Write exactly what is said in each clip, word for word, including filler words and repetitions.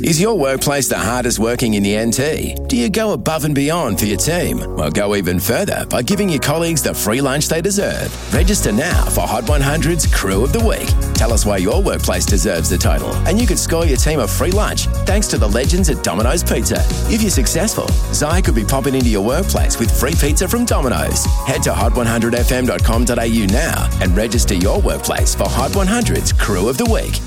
Is your workplace the hardest working in the N T? Do you go above and beyond for your team? Well, go even further by giving your colleagues the free lunch they deserve. Register now for Hot one hundred's Crew of the Week. Tell us why your workplace deserves the title, and you could score your team a free lunch thanks to the legends at Domino's Pizza. If you're successful, Zai could be popping into your workplace with free pizza from Domino's. Head to hot one hundred f m dot com dot a u now and register your workplace for Hot one hundred's Crew of the Week.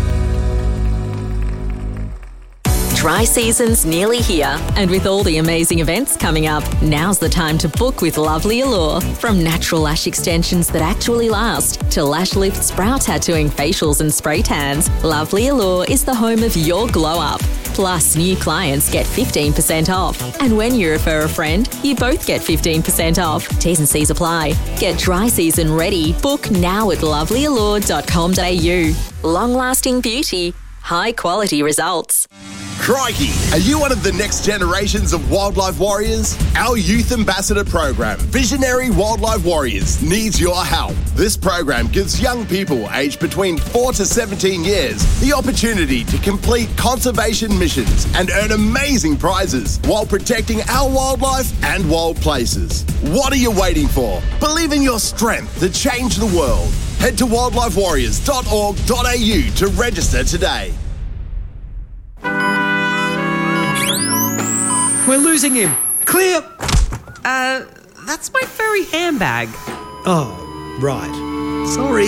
Dry season's nearly here, and with all the amazing events coming up, now's the time to book with Lovely Allure. From natural lash extensions that actually last to lash lifts, brow tattooing, facials and spray tans, Lovely Allure is the home of your glow up. Plus, new clients get fifteen percent off. And when you refer a friend, you both get fifteen percent off. T's and C's apply. Get dry season ready. Book now at lovely allure dot com dot a u. Long-lasting beauty, high-quality results. Crikey! Are you one of the next generations of wildlife warriors? Our Youth Ambassador program, Visionary Wildlife Warriors, needs your help. This program gives young people aged between four to seventeen years the opportunity to complete conservation missions and earn amazing prizes while protecting our wildlife and wild places. What are you waiting for? Believe in your strength to change the world. Head to wildlife warriors dot org dot a u to register today. We're losing him. Clear. Uh, that's my furry handbag. Oh, right. Sorry.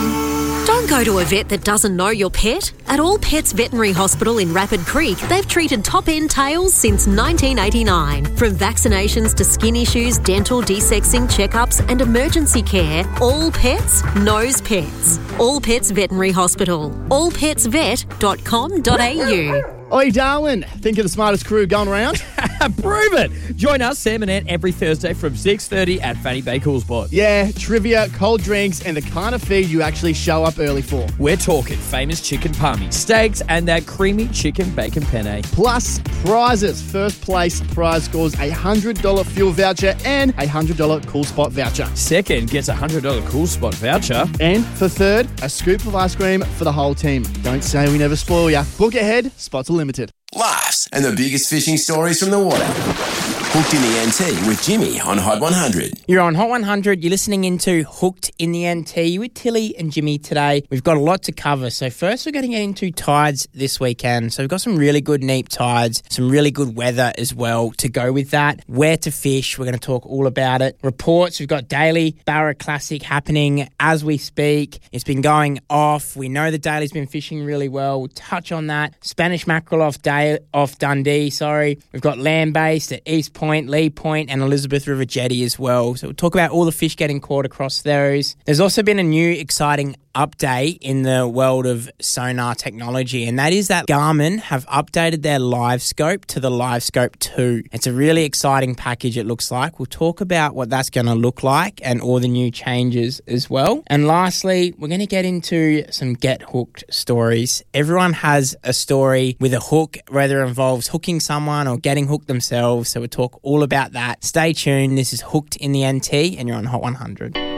Don't go to a vet that doesn't know your pet. At All Pets Veterinary Hospital in Rapid Creek, they've treated top-end tails since nineteen eighty-nine. From vaccinations to skin issues, dental, desexing, checkups and emergency care, All Pets knows pets. All Pets Veterinary Hospital. all pets vet dot com dot a u. Oi, Darwin. Think you're the smartest crew going around? Prove it. Join us, Sam and Ant, every Thursday from six thirty at Fanny Bay Coolspot. Yeah, trivia, cold drinks, and the kind of feed you actually show up early for. We're talking famous chicken palmy, steaks, and that creamy chicken bacon penne. Plus prizes. First place prize scores a one hundred dollars fuel voucher and a one hundred dollars Cool Spot voucher. Second gets a one hundred dollars Cool Spot voucher. And for third, a scoop of ice cream for the whole team. Don't say we never spoil ya. Book ahead. Spots are limited. Laughs and the biggest fishing stories from the water. Hooked in the N T with Jimmy on Hot one hundred. You're on Hot one hundred. You're listening into Hooked in the N T with Tilly and Jimmy today. We've got a lot to cover. So first we're going to get into tides this weekend. So we've got some really good neap tides, some really good weather as well to go with that. Where to fish, we're going to talk all about it. Reports, we've got Daily Barra Classic happening as we speak. It's been going off. We know the Daily's been fishing really well. We'll touch on that. Spanish mackerel off, Day- off Dundee, sorry. We've got land-based at East Point. Point, Lee Point and Elizabeth River Jetty as well. So we'll talk about all the fish getting caught across those. There's also been a new exciting update in the world of sonar technology, and that is that Garmin have updated their Live Scope to the Live Scope two. It's a really exciting package, it looks like. We'll talk about what that's going to look like and all the new changes as well. And lastly, we're going to get into some get hooked stories. Everyone has a story with a hook, whether it involves hooking someone or getting hooked themselves. So we'll talk all about that. Stay tuned. This is Hooked in the N T and you're on Hot one hundred.